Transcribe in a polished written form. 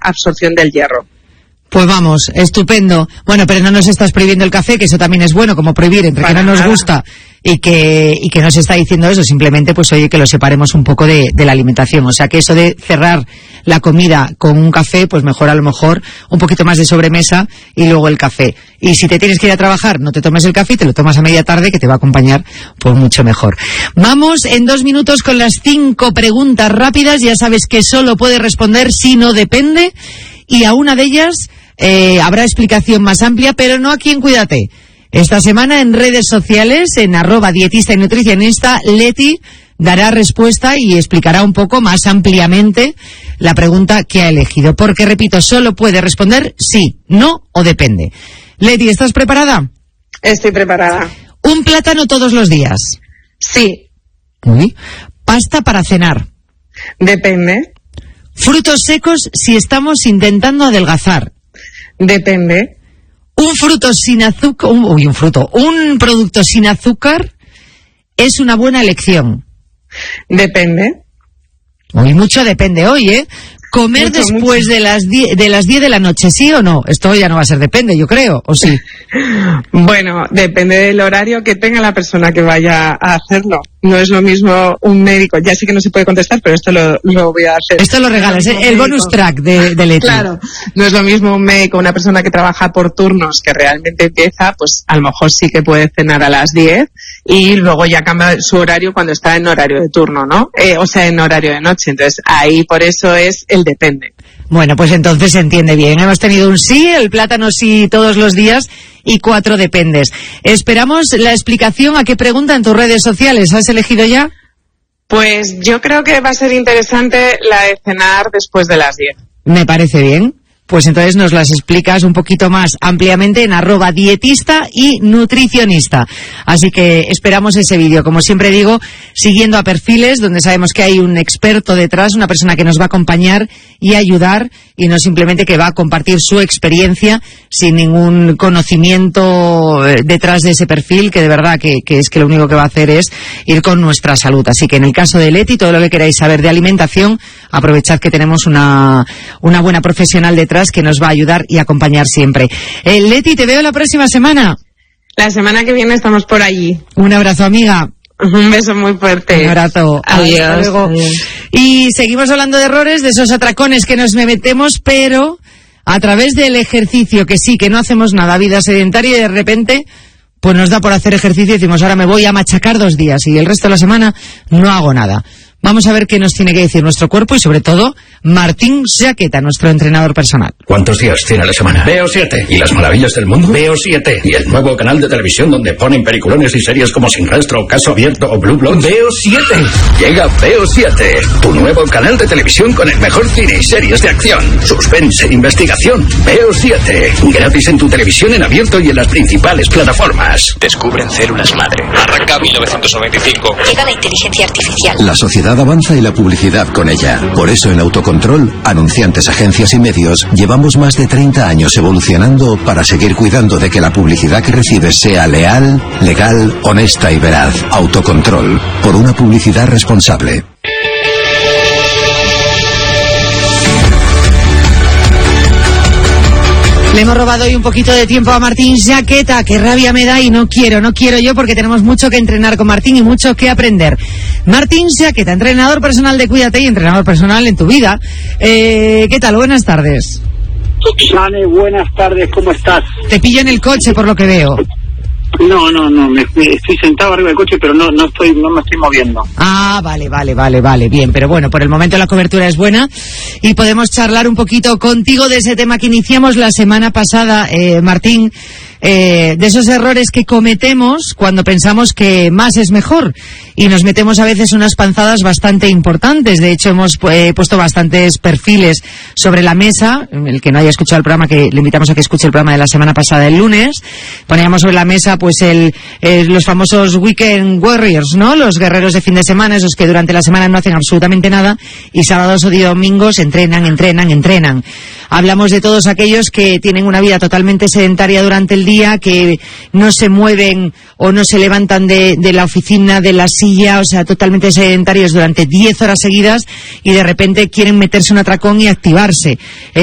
absorción del hierro. Pues vamos, estupendo. Bueno, pero no nos estás prohibiendo el café, que eso también es bueno, como prohibir entre que no nos gusta y que no se está diciendo eso, simplemente pues oye, que lo separemos un poco de la alimentación. O sea, que eso de cerrar la comida con un café, pues mejor a lo mejor un poquito más de sobremesa y luego el café. Y si te tienes que ir a trabajar, no te tomes el café, te lo tomas a media tarde, que te va a acompañar pues mucho mejor. Vamos en 2 minutos con las 5 preguntas rápidas. Ya sabes que solo puedes responder si no depende, y a una de ellas habrá explicación más amplia, pero no aquí en Cuídate. Esta semana en redes sociales, en @dietista y nutricionista, Leti dará respuesta y explicará un poco más ampliamente la pregunta que ha elegido. Porque, repito, solo puede responder sí, no o depende. Leti, ¿estás preparada? Estoy preparada. ¿Un plátano todos los días? Sí. Uy. ¿Pasta para cenar? Depende. ¿Frutos secos si estamos intentando adelgazar? Depende. Un producto sin azúcar es una buena elección. Depende. Uy, mucho depende hoy, ¿eh? ¿Comer Mucho, después mucho. de las 10 de la noche, sí o no? Esto ya no va a ser depende, yo creo, ¿o sí? Bueno, depende del horario que tenga la persona que vaya a hacerlo. No es lo mismo un médico, ya sé que no se puede contestar, pero esto lo voy a hacer. Esto lo regalas, el bonus track de Leti. Claro, no es lo mismo un médico, una persona que trabaja por turnos, que realmente empieza, pues a lo mejor sí que puede cenar a las 10 y luego ya cambia su horario cuando está en horario de turno, ¿no? O sea, en horario de noche. Entonces, ahí por eso es el depende. Bueno, pues entonces se entiende bien. Hemos tenido un sí, el plátano sí todos los días y 4 dependes. Esperamos la explicación a qué pregunta en tus redes sociales. ¿Has elegido ya? Pues yo creo que va a ser interesante la de cenar después de las 10. Me parece bien. Pues entonces nos las explicas un poquito más ampliamente en @dietista y nutricionista. Así que esperamos ese vídeo. Como siempre digo, siguiendo a perfiles donde sabemos que hay un experto detrás, una persona que nos va a acompañar y ayudar, y no simplemente que va a compartir su experiencia sin ningún conocimiento detrás de ese perfil, que de verdad que es que lo único que va a hacer es ir con nuestra salud. Así que en el caso de Leti, todo lo que queráis saber de alimentación, aprovechad que tenemos una buena profesional detrás que nos va a ayudar y acompañar siempre. Leti, te veo la próxima semana. La semana que viene estamos por allí. Un abrazo, amiga. Un beso muy fuerte. Un abrazo. Adiós. Hasta luego. Adiós. Y seguimos hablando de errores, de esos atracones que nos metemos, pero a través del ejercicio, que sí, que no hacemos nada, vida sedentaria, y de repente pues nos da por hacer ejercicio y decimos, ahora me voy a machacar 2 días y el resto de la semana no hago nada. Vamos a ver qué nos tiene que decir nuestro cuerpo y, sobre todo, Martín Jaqueta, nuestro entrenador personal. ¿Cuántos días tiene la semana? Veo 7. ¿Y las maravillas del mundo? Veo 7. ¿Y el nuevo canal de televisión donde ponen peliculones y series como Sin Rastro, Caso Abierto o Blue Bloods? Veo 7. Llega Veo 7, tu nuevo canal de televisión con el mejor cine y series de acción, suspense, investigación. Veo 7. Gratis en tu televisión en abierto y en las principales plataformas. Descubren células madre. Arranca 1995. Llega la inteligencia artificial. La sociedad avanza y la publicidad con ella. Por eso en Autocontrol, anunciantes, agencias y medios, llevamos más de 30 años evolucionando para seguir cuidando de que la publicidad que recibes sea leal, legal, honesta y veraz. Autocontrol, por una publicidad responsable. Le hemos robado hoy un poquito de tiempo a Martín Jaqueta, que rabia me da y no quiero yo, porque tenemos mucho que entrenar con Martín y mucho que aprender. Martín Jaqueta, entrenador personal de Cuídate y entrenador personal en tu vida. ¿Qué tal? Buenas tardes. Sane, buenas tardes, ¿cómo estás? Te pillo en el coche, por lo que veo. No, estoy sentado arriba del coche, pero no me estoy moviendo. Ah, vale, bien, pero bueno, por el momento la cobertura es buena y podemos charlar un poquito contigo de ese tema que iniciamos la semana pasada, Martín, de esos errores que cometemos cuando pensamos que más es mejor y nos metemos a veces unas panzadas bastante importantes. De hecho, hemos puesto bastantes perfiles sobre la mesa. El que no haya escuchado el programa, que le invitamos a que escuche el programa de la semana pasada, el lunes. Poníamos sobre la mesa pues los famosos Weekend Warriors, ¿no? Los guerreros de fin de semana, esos que durante la semana no hacen absolutamente nada y sábados o domingos entrenan. Hablamos de todos aquellos que tienen una vida totalmente sedentaria durante el día, que no se mueven o no se levantan de la oficina, de la silla, o sea, totalmente sedentarios durante 10 horas seguidas y de repente quieren meterse un atracón y activarse.